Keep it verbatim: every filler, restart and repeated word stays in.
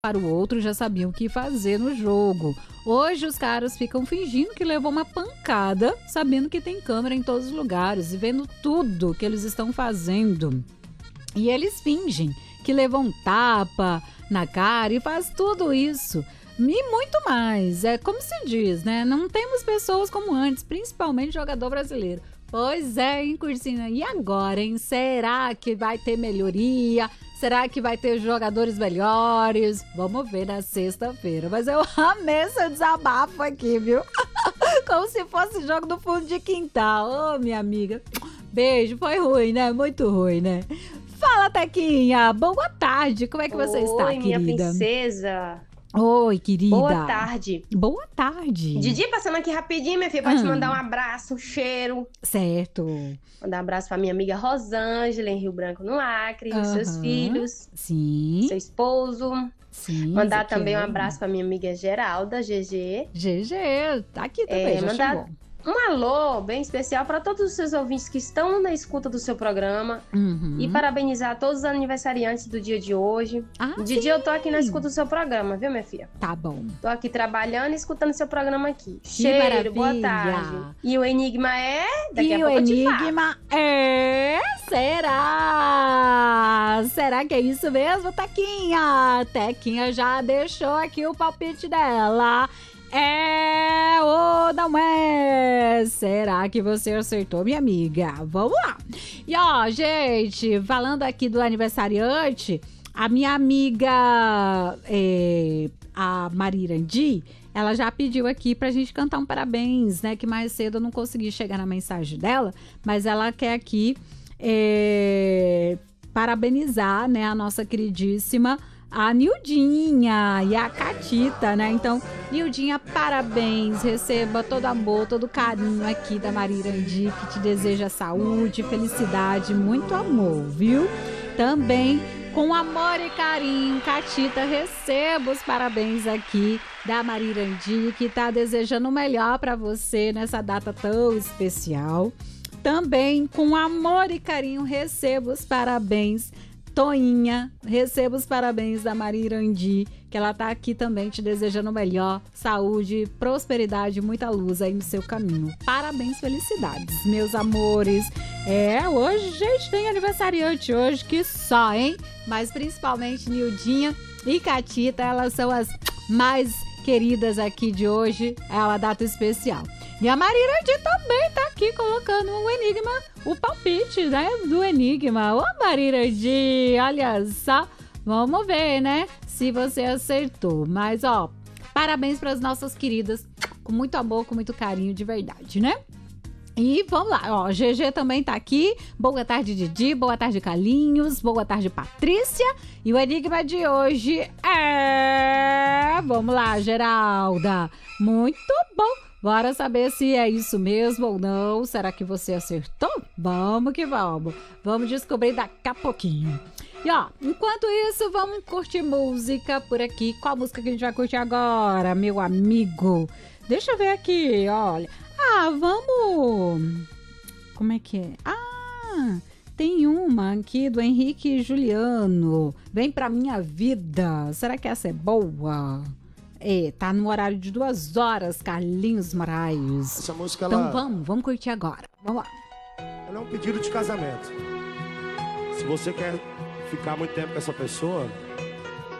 para o outro já sabiam o que fazer no jogo. Hoje os caras ficam fingindo que levou uma pancada, sabendo que tem câmera em todos os lugares e vendo tudo que eles estão fazendo. E eles fingem que levam um tapa na cara e faz tudo isso. E muito mais. É como se diz, né? Não temos pessoas como antes, principalmente jogador brasileiro. Pois é, hein, Cursina? E agora, hein? Será que vai ter melhoria? Será que vai ter jogadores melhores? Vamos ver na sexta-feira. Mas eu amei seu desabafo aqui, viu? Como se fosse jogo do fundo de quintal. Ô, minha amiga. Beijo. Foi ruim, né? Muito ruim, né? Fala, Tequinha. Boa tarde. Como é que você Oi, está, querida? Oi, minha princesa. Oi, querida. Boa tarde. Boa tarde. Didi, passando aqui rapidinho, minha filha, pra Ah. te mandar um abraço, um cheiro. Certo. Mandar um abraço pra minha amiga Rosângela, em Rio Branco, no Acre, os seus Aham. filhos, Sim. seu esposo. Sim. Mandar Ezequiel. também um abraço pra minha amiga Geralda, G G. G G, tá aqui também, É, já mandar chegou. um alô bem especial para todos os seus ouvintes que estão na escuta do seu programa. Uhum. E parabenizar todos os aniversariantes do dia de hoje. Ah, Didi, sim. eu tô aqui na escuta do seu programa, viu, minha filha? Tá bom. Tô aqui trabalhando e escutando seu programa aqui. Que Cheiro, boa maravilha. tarde. E o enigma é? Daqui E a o pouco eu te falo. enigma é... Será? Será que é isso mesmo, Tequinha? Tequinha já deixou aqui o palpite dela. É ou não é? Será que você acertou, minha amiga? Vamos lá. E ó, gente, falando aqui do aniversariante, a minha amiga, é, a Marirandi, ela já pediu aqui pra gente cantar um parabéns, né? Que mais cedo eu não consegui chegar na mensagem dela, mas ela quer aqui é, parabenizar, né, a nossa queridíssima a Nildinha e a Catita, né? Então, Nildinha, parabéns, receba todo amor, todo carinho aqui da Marirandi, que te deseja saúde, felicidade, muito amor, viu? Também, com amor e carinho, Catita, receba os parabéns aqui da Marirandi, que tá desejando o melhor para você nessa data tão especial. Também, com amor e carinho, receba os parabéns Toinha, receba os parabéns da Marirandi, que ela tá aqui também te desejando o melhor, saúde, prosperidade, muita luz aí no seu caminho. Parabéns, felicidades, meus amores. É, hoje, gente, tem aniversariante hoje, que só, hein? Mas principalmente Nildinha e Catita, elas são as mais queridas aqui de hoje, é uma data especial. E a Marirandi também tá aqui colocando o enigma, o palpite, né, do enigma. Ô, Marirandi, olha só, vamos ver, né, se você acertou. Mas, ó, parabéns para as nossas queridas, com muito amor, com muito carinho, de verdade, né? E vamos lá, ó, G G também tá aqui. Boa tarde, Didi. Boa tarde, Carlinhos. Boa tarde, Patrícia. E o enigma de hoje é... Vamos lá, Geralda. Muito bom. Bora saber se é isso mesmo ou não. Será que você acertou? Vamos que vamos. Vamos descobrir daqui a pouquinho. E ó, enquanto isso, vamos curtir música por aqui. Qual música que a gente vai curtir agora, meu amigo? Deixa eu ver aqui, olha. Ah, vamos... Como é que é? Ah, tem uma aqui do Henrique e Juliano. Vem pra minha vida. Será que essa é boa? É, tá no horário de duas horas, Carlinhos Moraes. Essa música, então ela... vamos, vamos curtir agora. Vamos lá. Ela é um pedido de casamento. Se você quer ficar muito tempo com essa pessoa,